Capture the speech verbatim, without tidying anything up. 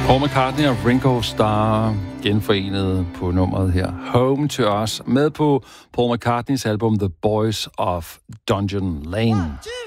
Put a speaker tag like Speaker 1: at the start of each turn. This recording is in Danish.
Speaker 1: Paul McCartney og Ringo Starr genforenet på nummeret her. Home to Us, med på Paul McCartneys album The Boys of Dungeon Lane. One, two.